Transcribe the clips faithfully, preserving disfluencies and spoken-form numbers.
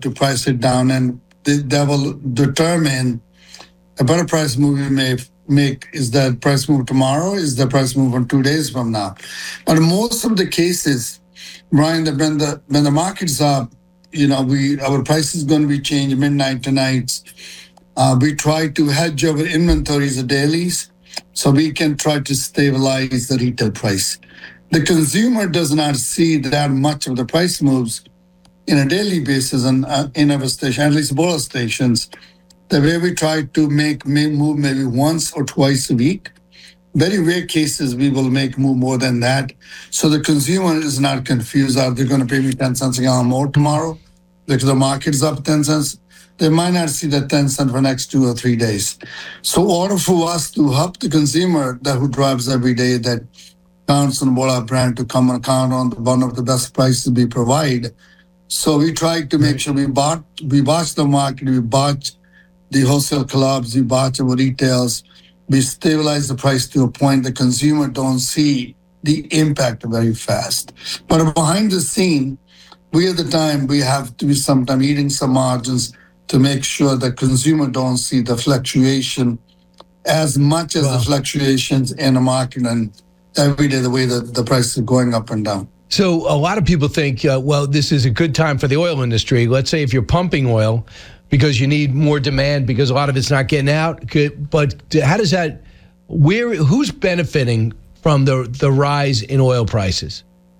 to price it down, and th- that will determine a better price move we may make. Is that price move tomorrow? Is the price move on two days from now? But in most of the cases, Brian, that when the when the market's up, you know, we our price is going to be changed midnight to nights. Uh, we try to hedge our inventories of dailies so we can try to stabilize the retail price. The consumer does not see that much of the price moves in a daily basis and uh, in our station, at least both stations. The way we try to make may move maybe once or twice a week. Very rare cases we will make move more than that. So the consumer is not confused. Are they going to pay me ten cents a gallon more tomorrow because the market's up ten cents? They might not see that ten cents for the next two or three days. So in order for us to help the consumer that who drives every day, that counts on what our brand to come and count on one of the best prices we provide. So we try to make sure we bought, we watch the market, we watch the wholesale clubs, we watch our retails, we stabilize the price to a point the consumer don't see the impact very fast. But behind the scene, we at the time, we have to be sometime eating some margins to make sure the consumer don't see the fluctuation as much as wow. the fluctuations in the market and every day the way that the price is going up and down. So a lot of people think, uh, well, this is a good time for the oil industry. Let's say if you're pumping oil because you need more demand because a lot of it's not getting out. But how does that, where, who's benefiting from the, the rise in oil prices?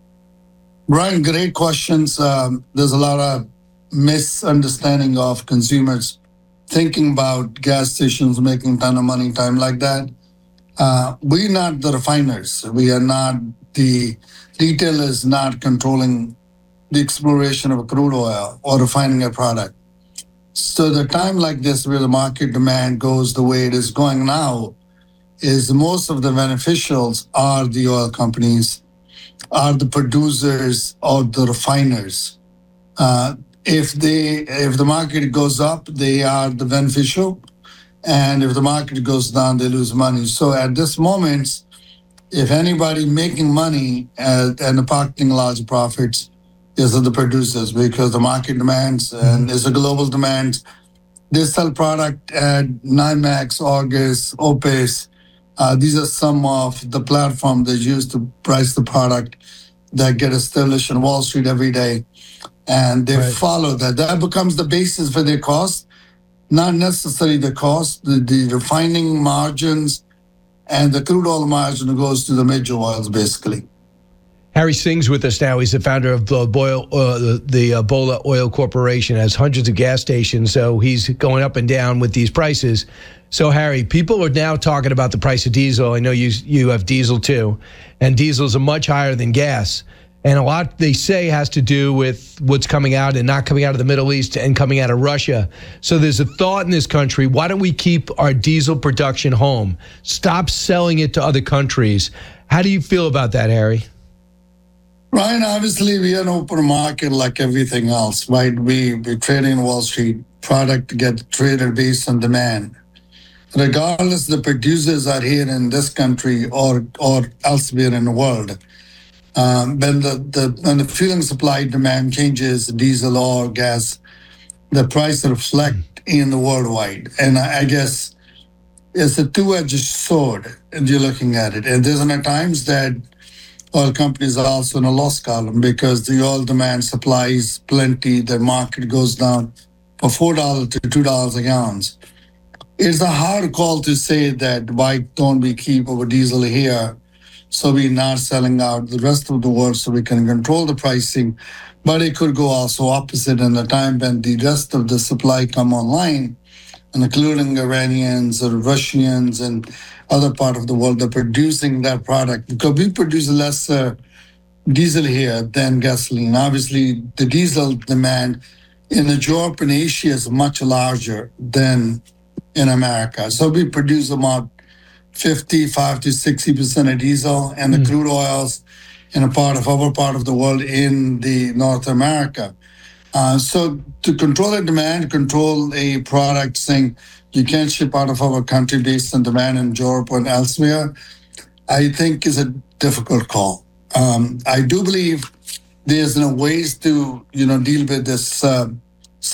Brian, great questions. Um, there's a lot of misunderstanding of consumers thinking about gas stations making a ton of money, time like that. Uh, we're not the refiners. We are not the retailers not controlling the exploration of crude oil or refining a product. So the time like this where the market demand goes the way it is going now is most of the beneficials are the oil companies, are the producers or the refiners. Uh, if they if the market goes up, they are the beneficial. And if the market goes down, they lose money. So at this moment, if anybody making money uh, and pocketing large profits is the producers because the market demands and there's a global demand. They sell product at NYMEX, August, OPIS. Uh, these are some of the platforms they use to price the product that get established on Wall Street every day. And they right. follow that. That becomes the basis for their cost. Not necessarily the cost, the, the refining margins and the crude oil margin goes to the major oils, basically. Harry Singh's with us now. He's the founder of uh, Boyle, uh, the, the uh, Bola Oil Corporation, has hundreds of gas stations, so he's going up and down with these prices. So, Harry, people are now talking about the price of diesel. I know you you have diesel, too, and diesels are much higher than gas. And a lot, they say, has to do with what's coming out and not coming out of the Middle East and coming out of Russia. So there's a thought in this country, why don't we keep our diesel production home? Stop selling it to other countries. How do you feel about that, Harry? Ryan, obviously, we are an open market like everything else, right? We, we trade in Wall Street. Product get traded based on demand. Regardless, the producers are here in this country or, or elsewhere in the world. Um, when the, the when the fueling supply demand changes, diesel or gas, the price reflect in the worldwide. And I, I guess it's a two-edged sword if you're looking at it. And there's at times that oil companies are also in a loss column because the oil demand supply is plenty, the market goes down from four dollars to two dollars a gallon. It's a hard call to say that why don't we keep our diesel here so we're not selling out the rest of the world so we can control the pricing. But it could go also opposite in the time when the rest of the supply come online, and including Iranians or Russians and other part of the world that are producing that product. Because we produce less uh, diesel here than gasoline. Obviously, the diesel demand in Europe and Asia is much larger than in America. So we produce about fifty-five to sixty percent of diesel and the mm. crude oils in a part of our part of the world in the North America. Uh, so to control the demand, control a product saying you can't ship out of our country based on demand in Europe and elsewhere, I think is a difficult call. Um, I do believe there's no ways to, you know, deal with this uh,